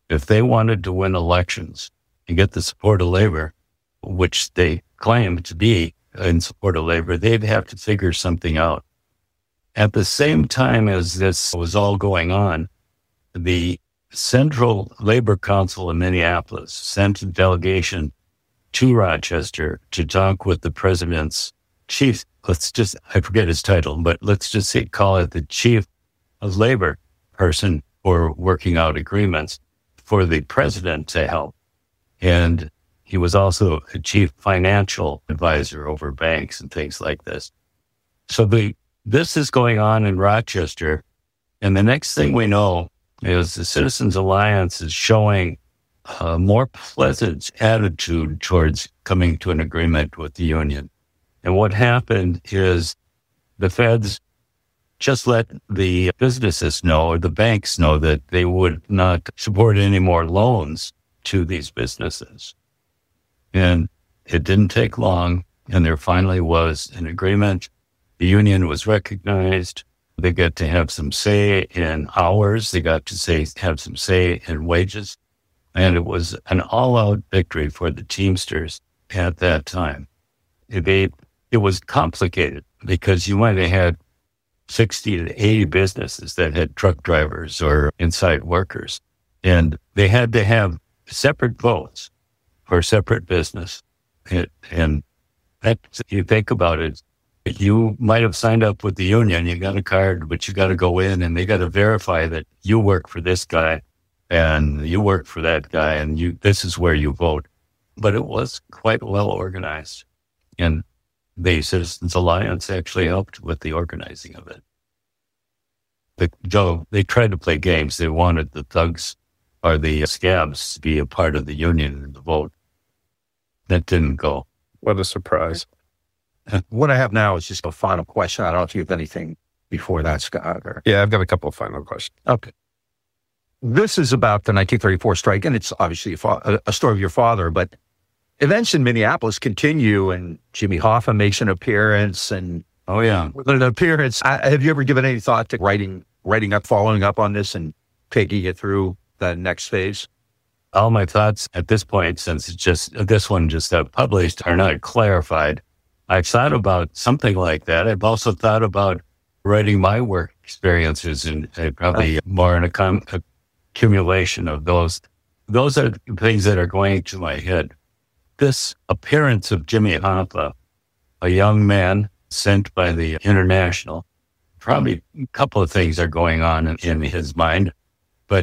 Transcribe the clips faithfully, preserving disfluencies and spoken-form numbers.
if they wanted to win elections and get the support of labor, which they claim to be in support of labor, they'd have to figure something out. At the same time as this was all going on, the Central Labor Council in Minneapolis sent a delegation to Rochester to talk with the president's chief. Let's just, I forget his title, but let's just say, call it the chief of labor person for working out agreements for the president to help. And he was also a chief financial advisor over banks and things like this. So the this is going on in Rochester. And the next thing we know is the Citizens Alliance is showing a more pleasant attitude towards coming to an agreement with the union. And what happened is the feds just let the businesses know, or the banks know, that they would not support any more loans to these businesses. And it didn't take long, and there finally was an agreement. The union was recognized. They got to have some say in hours. They got to say have some say in wages. And it was an all-out victory for the Teamsters at that time. They, it was complicated because you might have had sixty to eighty businesses that had truck drivers or inside workers. And they had to have separate votes for separate business. It, and that, you think about it, you might have signed up with the union, you got a card, but you got to go in and they got to verify that you work for this guy and you work for that guy and you this is where you vote. But it was quite well organized. And the Citizens Alliance actually helped with the organizing of it. The, Joe, they tried to play games. They wanted the thugs or the scabs to be a part of the union and the vote. That didn't go. What a surprise. What I have now is just a final question. I don't know if you have anything before that, Scott. Or... Yeah, I've got a couple of final questions. Okay. This is about the nineteen thirty-four strike, and it's obviously a, fa- a story of your father, but events in Minneapolis continue, and Jimmy Hoffa makes an appearance, and oh yeah, with an appearance. I, have you ever given any thought to writing, writing up, following up on this, and taking it through the next phase? All my thoughts at this point, since it's just this one just got published, are not clarified. I've thought about something like that. I've also thought about writing my work experiences, and uh, probably more in a com- accumulation of those. Those are things that are going to my head. This appearance of Jimmy Hoffa, a young man sent by the International, probably a couple of things are going on in, in his mind, but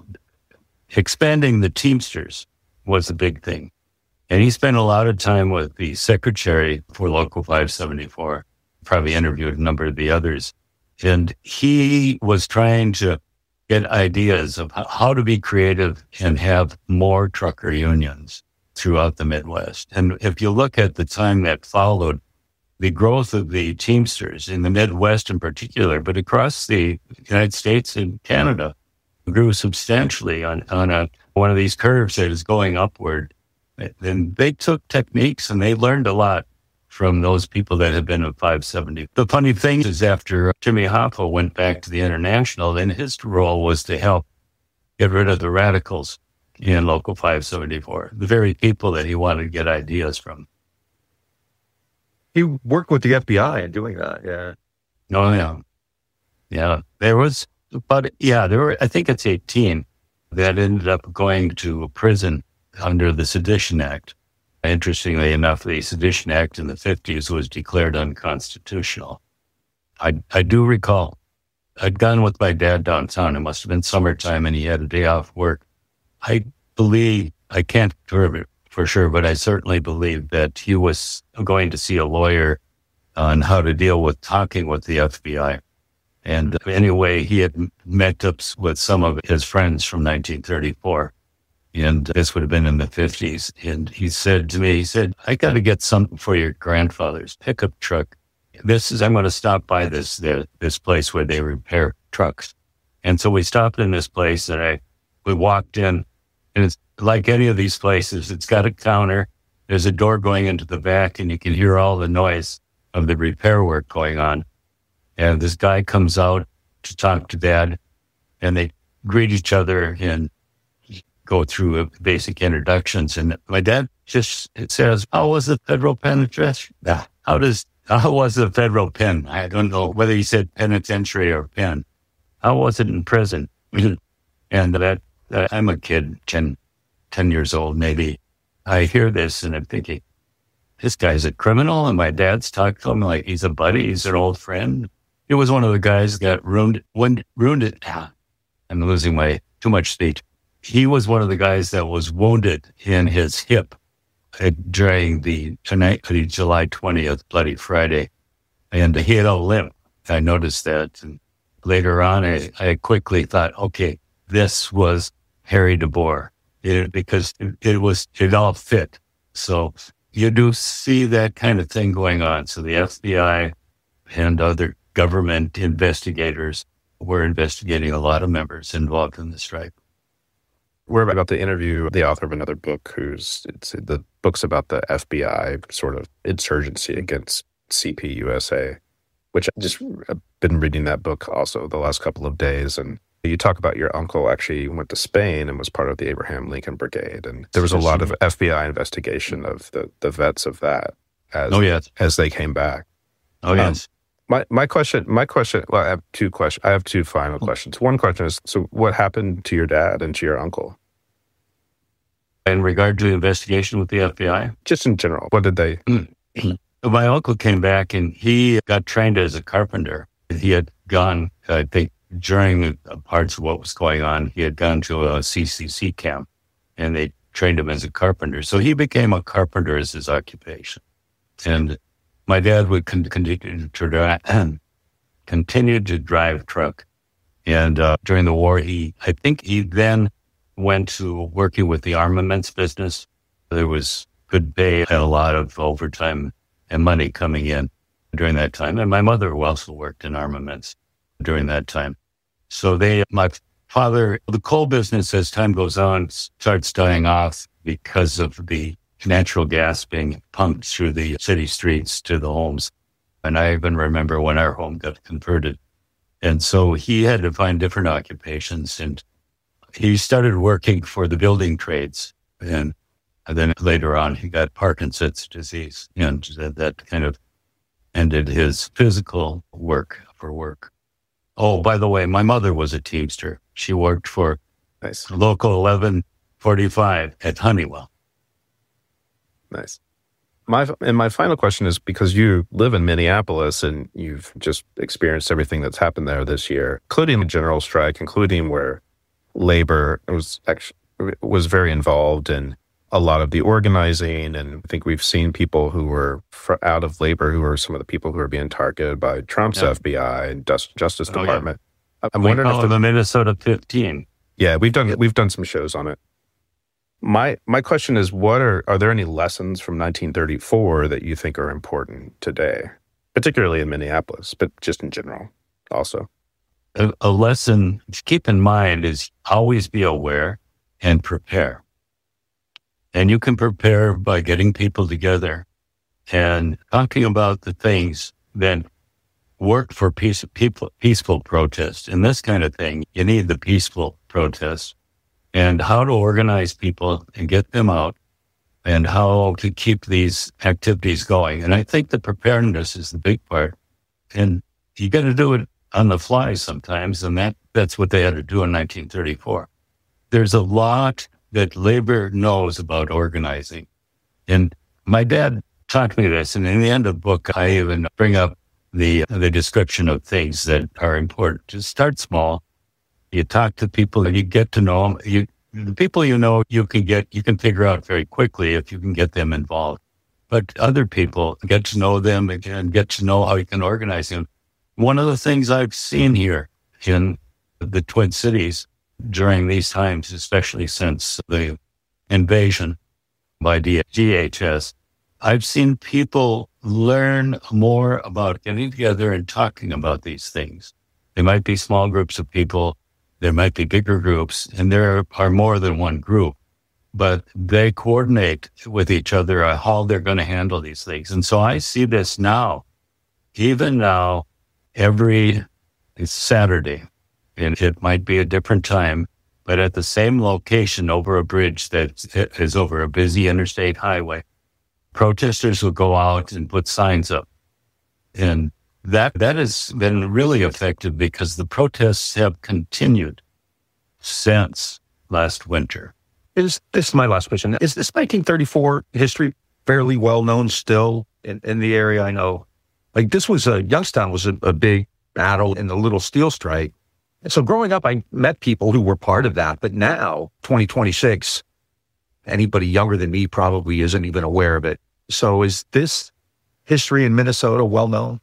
expanding the Teamsters was a big thing. And he spent a lot of time with the secretary for Local five seventy-four, probably interviewed a number of the others. And he was trying to get ideas of how to be creative and have more trucker unions throughout the Midwest. And if you look at the time that followed, the growth of the Teamsters in the Midwest in particular, but across the United States and Canada, grew substantially on, on a, one of these curves that is going upward. And they took techniques and they learned a lot from those people that had been at five seventy. The funny thing is, after Jimmy Hoffa went back to the International, then his role was to help get rid of the radicals in Local five seventy-four, the very people that he wanted to get ideas from. He worked with the F B I in doing that, yeah. Oh, yeah. Yeah, there was about, yeah, there were, I think it's eighteen that ended up going to prison under the Sedition Act. Interestingly enough, the Sedition Act in the fifties was declared unconstitutional. I I do recall, I'd gone with my dad downtown. It must have been summertime and he had a day off work. I believe, I can't prove it for sure, but I certainly believe that he was going to see a lawyer on how to deal with talking with the F B I. And anyway, he had met up with some of his friends from nineteen thirty-four. And this would have been in the fifties. And he said to me, he said, I got to get something for your grandfather's pickup truck. This is, I'm going to stop by this, this place where they repair trucks. And so we stopped in this place and I, we walked in, and it's like any of these places. It's got a counter. There's a door going into the back and you can hear all the noise of the repair work going on. And this guy comes out to talk to Dad and they greet each other and go through uh, basic introductions. And my dad just it says, how was the federal penitentiary? Ah, How does, how was the federal pen? I don't know whether he said penitentiary or pen. How was it in prison? And that, uh, I'm a kid, ten, ten years old, maybe. I hear this and I'm thinking, this guy's a criminal. And my dad's talking to him like he's a buddy. He's an old friend. He was one of the guys that got ruined, when, ruined it. Ah, I'm losing my, too much speech. He was one of the guys that was wounded in his hip uh, during the tonight, the July twentieth, Bloody Friday. And he had a limp. I noticed that. And later on, I, I quickly thought, okay, this was Harry DeBoer. It, because it, it was, it all fit. So you do see that kind of thing going on. So the F B I and other government investigators were investigating a lot of members involved in the strike. We're about to interview the author of another book who's, it's the book's about the F B I sort of insurgency against C P U S A, which I just I've been reading that book also the last couple of days. And you talk about your uncle actually went to Spain and was part of the Abraham Lincoln Brigade. And there was a lot of F B I investigation of the, the vets of that as, oh, yes. as they came back. Oh, yes. Um, my, my question, my question, well, I have two questions. I have two final questions. One question is, so what happened to your dad and to your uncle? In regard to the investigation with the F B I? Just in general, what did they? My uncle came back and he got trained as a carpenter. He had gone, I think, during the parts of what was going on, he had gone to a C C C camp and they trained him as a carpenter. So he became a carpenter as his occupation. And my dad would con- continue to drive, continue to drive truck. And uh, during the war, he, I think he then went to working with the armaments business. There was good pay and a lot of overtime and money coming in during that time. And my mother also worked in armaments during that time. So they, my father, the coal business, as time goes on, starts dying off because of the natural gas being pumped through the city streets to the homes. And I even remember when our home got converted. And so he had to find different occupations, and he started working for the building trades. And, and then later on, he got Parkinson's disease, and that kind of ended his physical work for work. Oh, by the way, my mother was a Teamster. She worked for Nice. Local eleven forty-five at Honeywell. Nice. My and my final question is, because you live in Minneapolis and you've just experienced everything that's happened there this year, including the general strike, including where labor was actually was very involved in a lot of the organizing. And I think we've seen people who were fr- out of labor, who are some of the people who are being targeted by Trump's Yeah. F B I and Dust, Justice Oh, yeah. Department. I'm We wondering call if it the, the Minnesota fifteen. yeah, we've done we've done some shows on it. My my question is, what are are there any lessons from nineteen thirty-four that you think are important today, particularly in Minneapolis, but just in general also? A, a lesson to keep in mind is always be aware and prepare. And you can prepare by getting people together and talking about the things that work for peace, people, peaceful protest. And this kind of thing, you need the peaceful protest, and how to organize people and get them out, and how to keep these activities going. And I think the preparedness is the big part. And you got to do it on the fly sometimes, and that, that's what they had to do in nineteen thirty-four. There's a lot that labor knows about organizing. And my dad taught me this, and in the end of the book, I even bring up the the description of things that are important. Just start small. You talk to people, and you get to know them. You, the people you know, you can get, you can figure out very quickly if you can get them involved. But other people, get to know them and get to know how you can organize them. One of the things I've seen here in the Twin Cities during these times, especially since the invasion by D H S, I've seen people learn more about getting together and talking about these things. They might be small groups of people. There might be bigger groups, and there are more than one group, but they coordinate with each other on how they're going to handle these things. And so I see this now, even now, every Saturday, and it might be a different time, but at the same location over a bridge that is over a busy interstate highway, protesters will go out and put signs up. And that that has been really effective because the protests have continued since last winter. Is this is my last question? Is this nineteen thirty-four history fairly well known still in, in the area? I know, like this was a Youngstown was a, a big battle in the Little Steel Strike. And so growing up, I met people who were part of that. But now, twenty twenty-six, anybody younger than me probably isn't even aware of it. So is this history in Minnesota well known?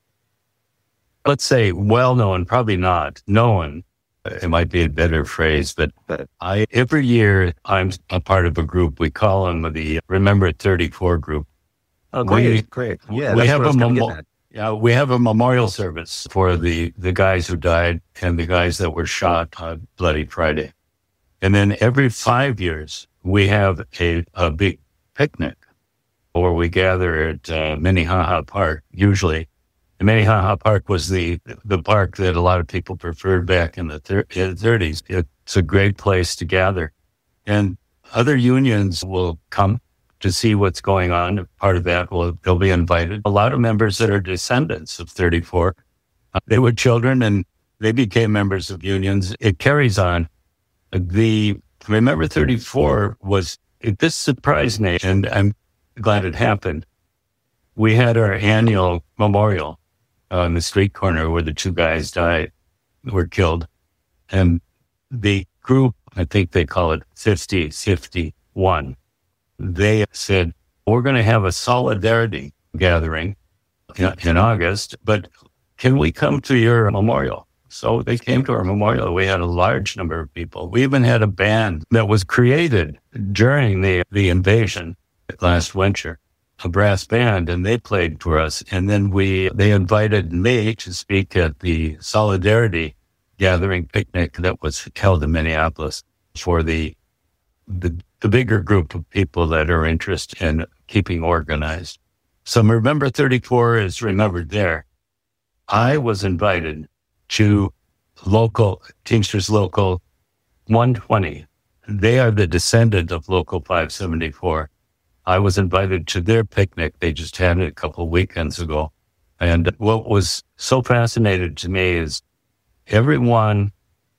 Let's say well known, probably not known. It might be a better phrase, but I every year I'm a part of a group. We call them the Remember thirty-four group. Oh, great, we, great. Yeah, we have a memo- yeah, we have a memorial service for the, the guys who died and the guys that were shot on Bloody Friday. And then every five years, we have a, a big picnic where we gather at uh, Minnehaha Park, usually. And Minnehaha Park was the the park that a lot of people preferred back in the thirties. It's a great place to gather. And other unions will come to see what's going on. Part of that, will they'll be invited. A lot of members that are descendants of thirty-four, uh, they were children and they became members of unions. It carries on. The Remember thirty-four was, it, this surprised me, and I'm glad it happened. We had our annual memorial on the street corner where the two guys died, were killed. And the group, I think they call it fifty fifty-one, they said, we're going to have a solidarity gathering in, in August, but can we come to your memorial? So they came to our memorial. We had a large number of people. We even had a band that was created during the, the invasion last winter, a brass band, and they played for us. And then we they invited me to speak at the Solidarity Gathering picnic that was held in Minneapolis for the the, the bigger group of people that are interested in keeping organized. So Remember thirty-four is remembered there. I was invited to local Teamsters Local one twenty. They are the descendant of Local five seventy-four. I was invited to their picnic. They just had it a couple of weekends ago. And what was so fascinating to me is everyone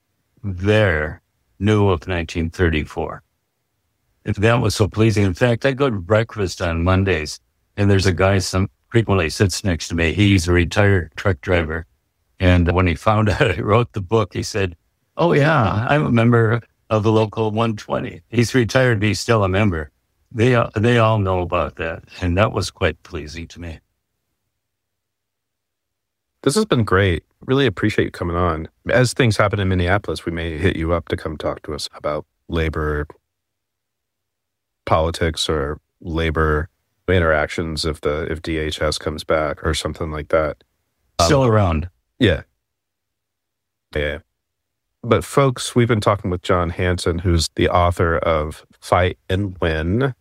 there knew of nineteen thirty-four. And that was so pleasing. In fact, I go to breakfast on Mondays, and there's a guy some frequently sits next to me. He's a retired truck driver. And when he found out I wrote the book, he said, oh, yeah, I'm a member of the Local one twenty. He's retired, but he's still a member. They uh, they all know about that, and that was quite pleasing to me. This has been great. Really appreciate you coming on. As things happen in Minneapolis, we may hit you up to come talk to us about labor politics or labor interactions if the if D H S comes back or something like that. Still um, around. Yeah. Yeah. But folks, we've been talking with John Hanson, who's the author of Fight and Win,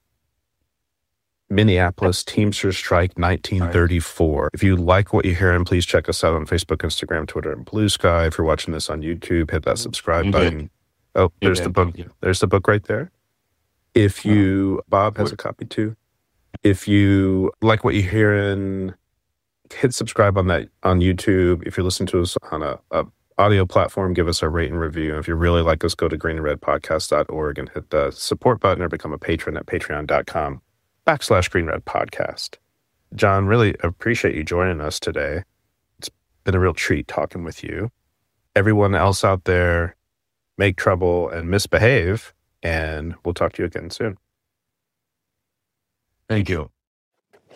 Minneapolis Teamsters Strike nineteen thirty-four. Right. If you like what you're hearing, please check us out on Facebook, Instagram, Twitter, and Blue Sky. If you're watching this on YouTube, hit that subscribe you button. Did. Oh, there's you the book. There's the book right there. If you, Bob has a copy too. If you like what you're hearing, hit subscribe on that on YouTube. If you're listening to us on a, a audio platform, give us a rate and review. And if you really like us, go to green and red podcast dot org and hit the support button or become a patron at patreon.com backslash green red podcast. John, really appreciate you joining us today. It's been a real treat talking with you. Everyone else out there, make trouble and misbehave, and we'll talk to you again soon. Thank you.